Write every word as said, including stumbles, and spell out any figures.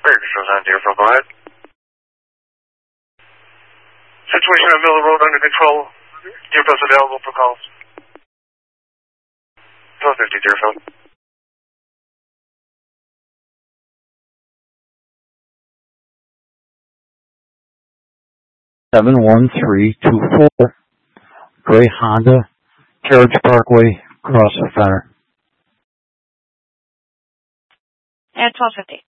Ferguson on Deerfield, go ahead. Situation on Miller Road under control. Deerfield's available for calls. twelve fifty Deerfield. seven one three two four, gray Honda, Carriage Parkway, across the center. At twelve fifty.